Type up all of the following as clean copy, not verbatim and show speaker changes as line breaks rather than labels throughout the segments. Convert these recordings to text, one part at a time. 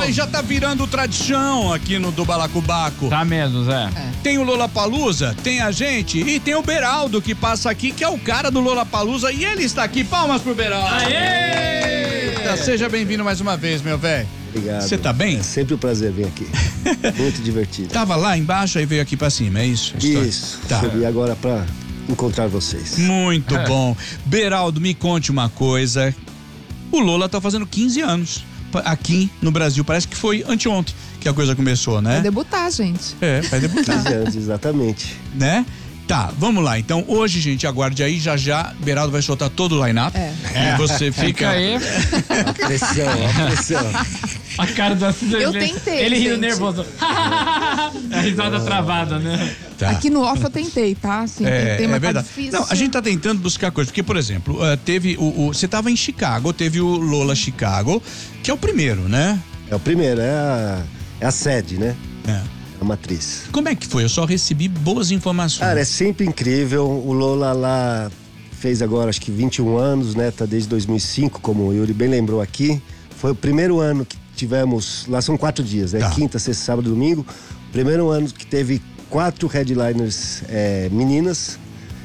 Olha, já tá virando tradição aqui no do Balacobaco.
Tá mesmo, Zé.
Tem o Lollapalooza, tem a gente e tem o Beraldo que passa aqui, que é o cara do Lollapalooza, e ele está aqui. Palmas pro Beraldo.
Aê!
Eita, seja bem-vindo mais uma vez, meu velho.
Obrigado.
Você tá bem?
É sempre um prazer vir aqui. Muito divertido.
Tava lá embaixo e veio aqui pra cima, é isso?
Isso.
Tá.
Subi agora pra encontrar vocês.
Muito bom. Beraldo, me conte uma coisa. O Lola tá fazendo 15 anos aqui no Brasil. Parece que foi anteontem que a coisa começou, né?
Vai debutar, gente.
Vai debutar.
15 anos, exatamente.
Né? Tá, vamos lá. Então, hoje, gente, aguarde aí. Já, Beraldo vai soltar todo o line-up. E você fica
aí.
A pressão, a pressão.
A cara da Cidade.
Eu tentei,
Ele rindo
gente.
nervoso. A risada travada, né?
Tá.
Aqui no off eu tentei, tá? Assim, tentei, mas
verdade.
tá difícil.
Não, a gente tá tentando buscar coisas. Porque, por exemplo, teve você tava em Chicago, teve o Lola Chicago, que é o primeiro, né?
É o primeiro, é a sede, né?
É.
A matriz.
Como é que foi? Eu só recebi boas informações.
Cara, é sempre incrível. O Lola lá fez agora acho que 21 anos, né? Tá desde 2005, como o Yuri bem lembrou aqui. Foi o primeiro ano que tivemos, lá são 4 dias, né?
Tá.
Quinta, sexta, sábado, domingo. Primeiro ano que teve 4 headliners meninas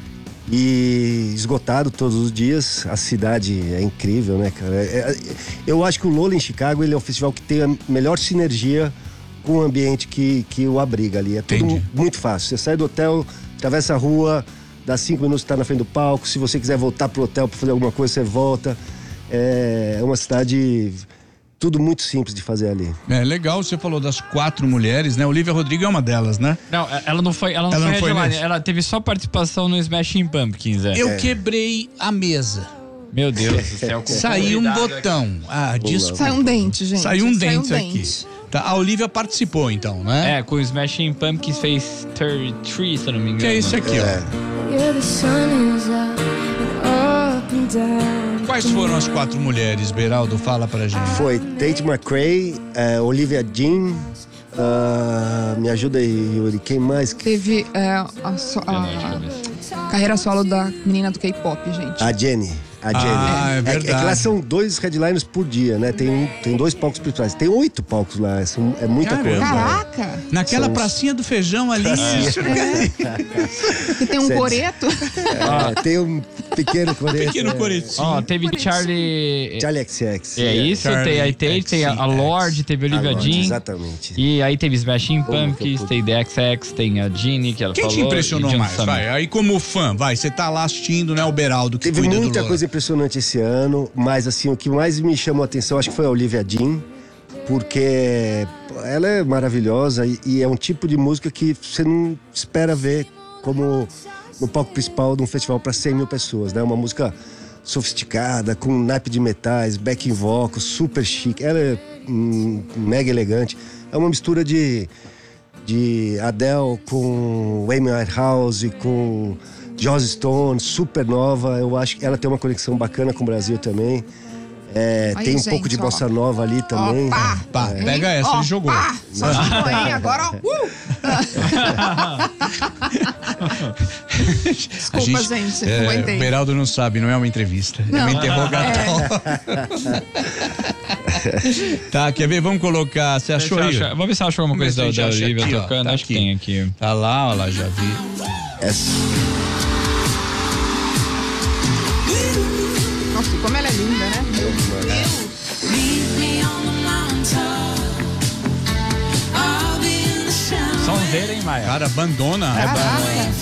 e esgotado todos os dias. A cidade é incrível, né, cara? Eu acho que o Lola em Chicago, ele é o festival que tem a melhor sinergia com o ambiente que o abriga ali. É tudo
Entendi.
muito fácil. Você sai do hotel, atravessa a rua, dá 5 minutos, tá na frente do palco. Se você quiser voltar pro hotel para fazer alguma coisa, você volta. É uma cidade, tudo muito simples de fazer ali.
É legal, você falou das 4 mulheres, né? Olivia Rodrigo é uma delas, né?
Não, ela não foi
Ela não foi
headline,
nesse?
ela teve só participação no Smashing Pumpkins,
Eu quebrei a mesa.
Meu Deus do céu. com
Saiu um
convidado
botão. Desculpa.
Saiu um dente, gente.
Saiu um dente
dente.
aqui. Tá, a Olivia participou, então, né?
aqui. Com o Smashing Pumpkins fez 33, se eu não me engano.
Que é isso aqui, ó.
Yeah, the sun is out and up and down.
Quais foram as 4 mulheres, Beraldo? Fala pra gente.
Foi Tate McRae, Olivia Dean, me ajuda aí, Yuri, quem mais?
Teve carreira solo da menina do K-pop, gente.
A Jenny.
É
É que
verdade.
lá são 2 headliners por dia, né? Tem 2 palcos principais. Tem 8 palcos lá, é muita
Caramba.
coisa.
Caraca!
Naquela
São os-
pracinha do feijão ali.
Que tem um
Sete.
coreto.
Tem um pequeno coreto.
Pequeno coretinho.
Ó, teve Charlie.
Charlie XX.
É isso,
Charlie
tem, aí tem a
XCX.
Lorde, teve a Olivia Jean.
Exatamente.
E aí teve Smashing
Como que eu
Pumpkins,
pude?
tem The XX, tem a Ginny, que ela
Quem
falou.
te impressionou
e John
mais?
Summit.
Vai, aí como fã, vai, você tá lá assistindo, né, o Beraldo que
Teve
cuida do
muita
Lola.
coisa impressionante esse ano, mas assim, o que mais me chamou a atenção acho que foi a Olivia Dean, porque ela é maravilhosa e é um tipo de música que você não espera ver como no palco principal de um festival para 100 mil pessoas, né? Uma música sofisticada, com naipe de metais, backing vocal, super chique. Ela é mega elegante. É uma mistura de Adele com Amy Winehouse, com Joss Stone, super nova. Eu acho que ela tem uma conexão bacana com o Brasil também.
Aí,
Tem um
gente,
pouco de
ó.
bossa nova ali também.
Opa!
Pá, pega essa, ele jogou.
Só jogou, hein? Agora, ó. Desculpa, gente. Não
O
aguentei.
Beraldo não sabe, não é uma entrevista, é uma
Não.
interrogatória. Tá, quer ver? Vamos colocar. Você achou aí?
Vamos ver se ela achou alguma coisa
Vamos ver se
da
a gente acha
Olivia
aqui, ó.
tocando.
Tá
Acho que
aqui.
tem aqui.
Tá lá, ó lá, já vi.
Essa.
Nossa, como ela é linda, né? Meu Deus.
Sonzeira, hein, Maia?
Cara, abandona.
Caraca.